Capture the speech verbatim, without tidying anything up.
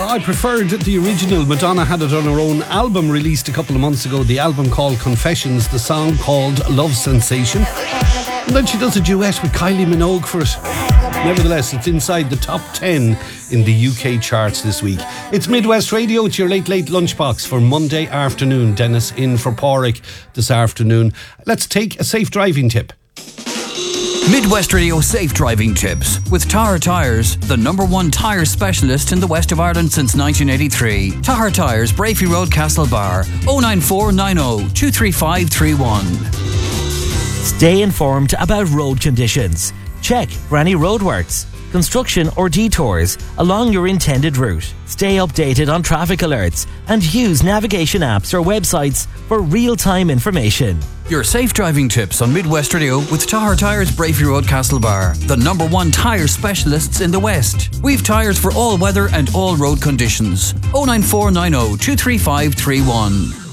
I preferred the original. Madonna had it on her own album released a couple of months ago. The album called Confessions, the song called Love Sensation. And then she does a duet with Kylie Minogue for it. Nevertheless, it's inside the top ten in the U K charts this week. It's Midwest Radio. It's your late, late lunchbox for Monday afternoon. Dennis in for Porrick this afternoon. Let's take a safe driving tip. Midwest Radio Safe Driving Tips with Tahar Tyres, the number one tyre specialist in the west of Ireland since nineteen eighty-three. Tahar Tyres, Brafey Road, Castlebar, oh nine four nine oh two three five three one. Stay informed about road conditions. Check for any roadworks, construction or detours along your intended route. Stay updated on traffic alerts and use navigation apps or websites for real-time information. Your safe driving tips on Midwest Radio with Tahar Tyres, Brafey Road, Castlebar, the number one tyre specialists in the West. We've tyres for all weather and all road conditions. oh nine four nine oh two three five three one.